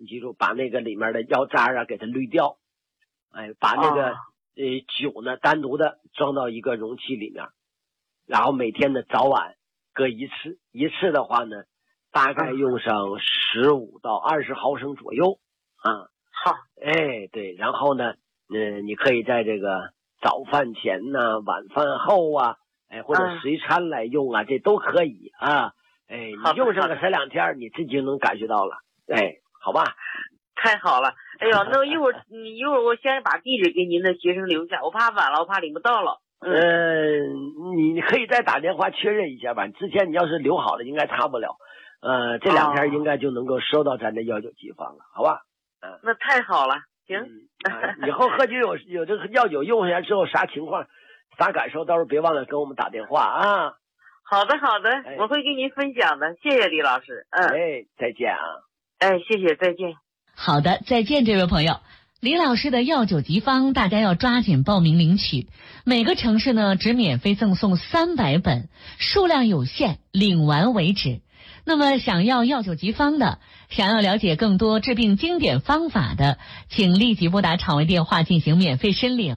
记住，把那个里面的药渣啊给它滤掉，把那个酒呢单独的装到一个容器里面，然后每天的早晚各一次，一次的话呢，大概用上15到20毫升左右啊。 好， 对，然后呢，你可以在这个早饭前呢、晚饭后啊，或者随餐来用啊，这都可以啊。你用上个3-2天，你自己就能感觉到了。好吧。 太好了。哎呦，那一会儿我先把地址给您的学生留下，我怕晚了，我怕领不到了。 你可以再打电话确认一下吧。之前你要是留好了，应该差不了。这2天应该就能够收到咱的药酒机方了，好吧？ 那太好了。行。 以后喝酒有这个药酒用下来之后，啥情况、啥感受，到时候别忘了跟我们打电话啊。 好的，我会跟您分享的。谢谢李老师。 再见啊。 谢谢，再见。 好的，再见，这位朋友。李老师的药酒集方，大家要抓紧报名领取。每个城市呢，只免费赠送300本，数量有限，领完为止。那么想要药酒集方的，想要了解更多治病经典方法的，请立即拨打场外电话进行免费申领。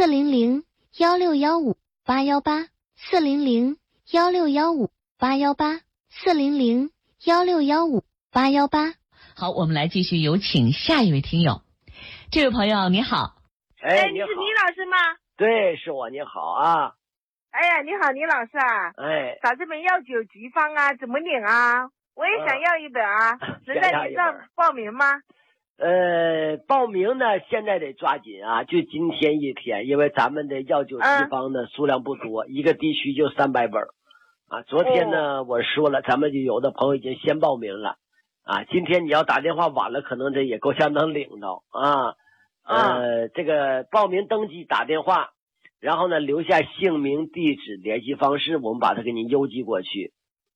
400-1615-818，400-1615-818，400-1615-818。好，我们来继续有请下一位听友。这位朋友你好。 你是李老师吗？ 对，是我，你好啊。 你好，李老师啊。找这本药酒集方啊，怎么领啊？我也想要一本啊。能在您这报名吗？ 报名呢现在得抓紧啊，就今天一天，因为咱们的药酒集方呢数量不多，一个地区就300本啊。昨天呢我说了，咱们就有的朋友已经先报名了啊。今天你要打电话晚了，可能这也够呛能领到啊。这个报名登记打电话，然后呢留下姓名、地址、联系方式，我们把它给您邮寄过去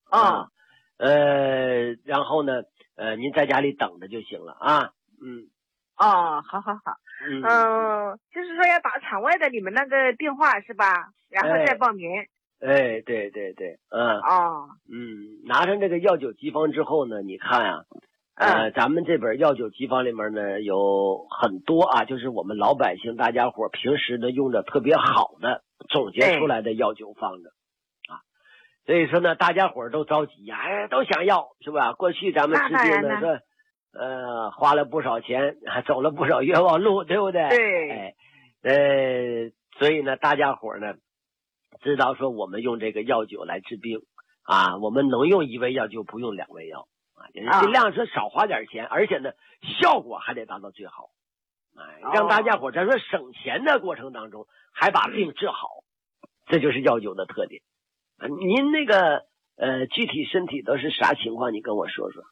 然后呢您在家里等着就行了啊。 好。就是说要打场外的你们那个电话是吧？然后再报名。 对。拿上这个药酒集方之后呢，你看啊，咱们这本药酒集方里面呢有很多啊，就是我们老百姓大家伙平时呢用着特别好的总结出来的药酒方子啊。所以说呢，大家伙都着急呀，都想要，是吧？过去咱们治病呢是花了不少钱，还走了不少冤枉路，对不对？ 对。 所以呢，大家伙呢知道说我们用这个药酒来治病啊，我们能用1味药就不用2味药啊，尽量是少花点钱，而且呢效果还得达到最好，让大家伙在说省钱的过程当中还把病治好，这就是药酒的特点。您那个具体身体都是啥情况？你跟我说说。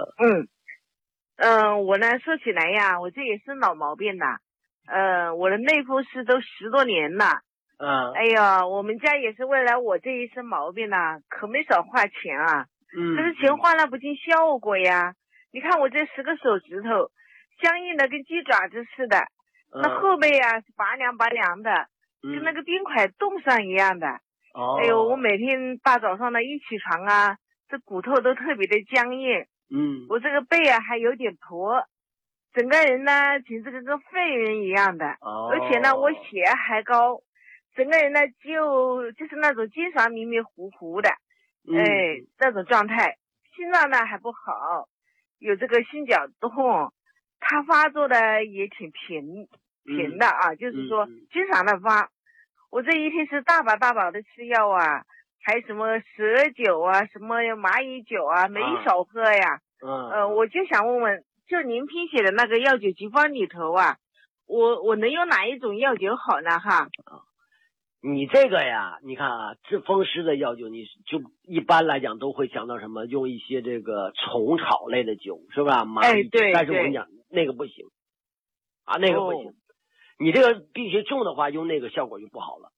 我呢说起来呀，我这也是老毛病了。我的类风湿都10多年了。哎呀，我们家也是为了我这一身毛病呢，可没少花钱啊。可是钱花了不尽效果呀。你看我这10个手指头，僵硬的跟鸡爪子似的。那后背啊是拔凉的，跟那个冰块冻上一样的。哎呦，我每天大早上呢一起床啊，这骨头都特别的僵硬。我这个背啊还有点驼，整个人呢简直跟个废人一样的。而且呢我血压还高，整个人呢就是那种经常迷迷糊糊的。那种状态。心脏呢还不好，有这个心绞痛，它发作的也挺频的啊，就是说经常的发。我这一天是大把的吃药啊，还什么蛇酒啊，什么蚂蚁酒啊，没少喝呀。我就想问问，就您拼写的那个药酒集方里头啊，我能用哪一种药酒好呢哈？ 你这个呀，你看啊，治风湿的药酒，你就一般来讲都会想到什么？用一些这个虫草类的酒，是吧？ 对。 但是我跟你讲，那个不行啊，那个不行。你这个必须重的话，用那个效果就不好了。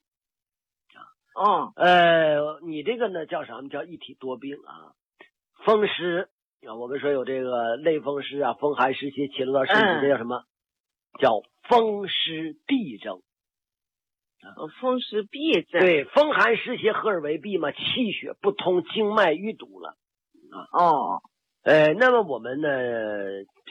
你这个呢叫什么？叫一体多病啊。风湿啊，我们说有这个类风湿啊，风寒湿邪侵入到身体，这叫什么？叫风湿痹症。 风湿痹症。 对，风寒湿邪合而为痹嘛，气血不通，经脉淤堵了。那么我们呢